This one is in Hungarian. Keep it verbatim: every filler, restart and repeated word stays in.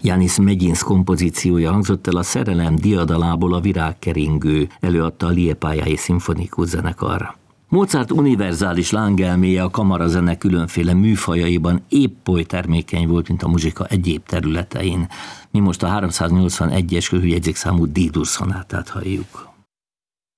Janis Megyinsz kompozíciója hangzott el, a Szerelem diadalából a Virágkeringő előadta a Liepályai Szimfonikus Zenekar. Mozart univerzális lángelméje a kamarazene különféle műfajaiban épp oly termékeny volt, mint a muzsika egyéb területein. Mi most a háromszáznyolcvanegyes körüljegyzékszámú D-dur szonátát halljuk.